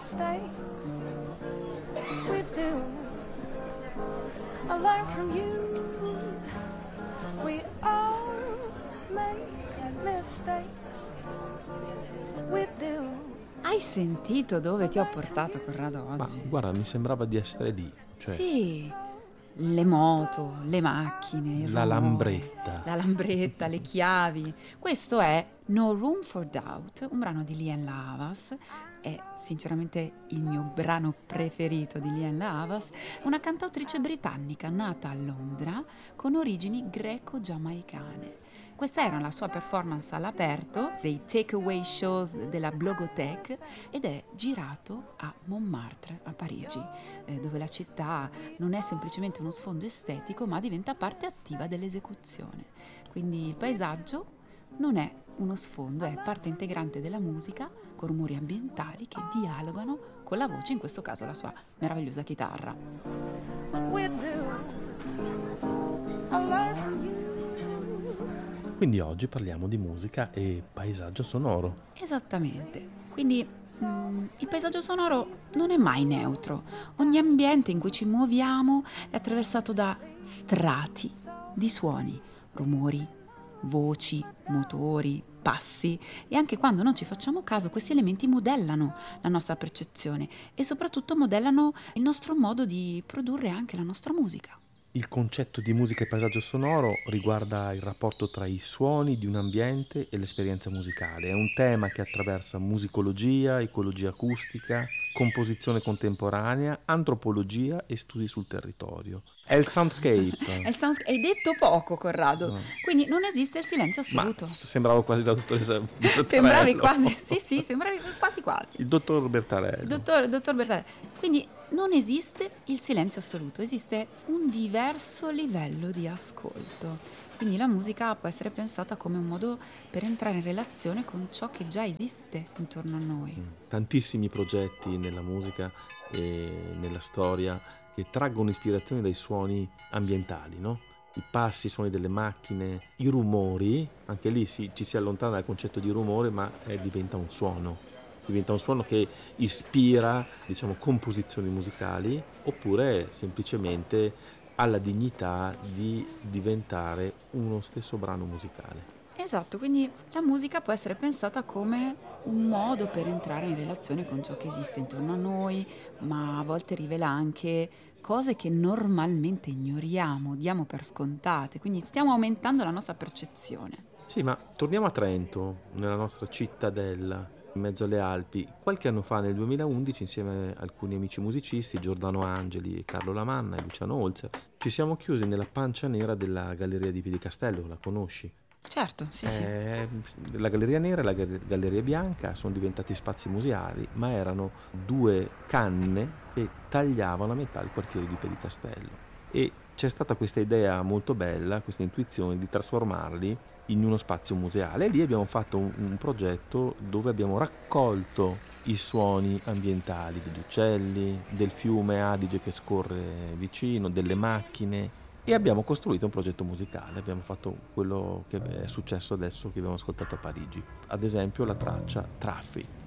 mistakes. We do. I learn from you. We all make mistakes. We do. Hai sentito dove ti ho portato, Corrado, Ma oggi? guarda, mi sembrava di essere lì. Cioè, Sì, le moto, le macchine, il La rumore, lambretta. la lambretta, le chiavi. Questo è No Room for Doubt, un brano di Lianne La Havas. È sinceramente il mio brano preferito di Lianne La Havas, una cantautrice britannica nata a Londra con origini greco-giamaicane. Questa era la sua performance all'aperto dei takeaway shows della Blogothèque ed è girato a Montmartre, a Parigi, dove la città non è semplicemente uno sfondo estetico, ma diventa parte attiva dell'esecuzione. Quindi il paesaggio non è uno sfondo, è parte integrante della musica, con rumori ambientali che dialogano con la voce, in questo caso la sua meravigliosa chitarra. We do. I learn from you. Quindi oggi parliamo di musica e paesaggio sonoro. Esattamente. Quindi il paesaggio sonoro non è mai neutro. Ogni ambiente in cui ci muoviamo è attraversato da strati di suoni, rumori, voci, motori, passi, e anche quando non ci facciamo caso questi elementi modellano la nostra percezione e soprattutto modellano il nostro modo di produrre anche la nostra musica. Il concetto di musica e paesaggio sonoro riguarda il rapporto tra i suoni di un ambiente e l'esperienza musicale. È un tema che attraversa musicologia, ecologia acustica, composizione contemporanea, antropologia e studi sul territorio. È il soundscape. Hai detto poco, Corrado. No. Quindi non esiste il silenzio Ma assoluto. sembravo quasi la dottoressa Bertarello. Sembravi quasi, sì, sembravi quasi quasi. Il dottor Bertarello. Dottor Bertarelli. Quindi non esiste il silenzio assoluto, esiste un diverso livello di ascolto. Quindi la musica può essere pensata come un modo per entrare in relazione con ciò che già esiste intorno a noi. Tantissimi progetti nella musica e nella storia che traggono ispirazione dai suoni ambientali, no? I passi, i suoni delle macchine, i rumori, anche lì ci si allontana dal concetto di rumore, ma diventa un suono che ispira, diciamo, composizioni musicali, oppure semplicemente ha la dignità di diventare uno stesso brano musicale. Esatto, quindi la musica può essere pensata come un modo per entrare in relazione con ciò che esiste intorno a noi, ma a volte rivela anche cose che normalmente ignoriamo, diamo per scontate, quindi stiamo aumentando la nostra percezione. Sì, ma torniamo a Trento, nella nostra cittadella, in mezzo alle Alpi. Qualche anno fa, nel 2011, insieme a alcuni amici musicisti, Giordano Angeli, Carlo Lamanna e Luciano Olzer, ci siamo chiusi nella pancia nera della Galleria di Piedicastello, la conosci? Certo, sì. La Galleria Nera e la Galleria Bianca sono diventati spazi museali, ma erano due canne che tagliavano a metà il quartiere di Piedicastello. E c'è stata questa idea molto bella, questa intuizione di trasformarli in uno spazio museale. E lì abbiamo fatto un progetto dove abbiamo raccolto i suoni ambientali degli uccelli, del fiume Adige che scorre vicino, delle macchine, e abbiamo costruito un progetto musicale. Abbiamo fatto quello che è successo adesso che abbiamo ascoltato a Parigi, ad esempio la traccia Traffic.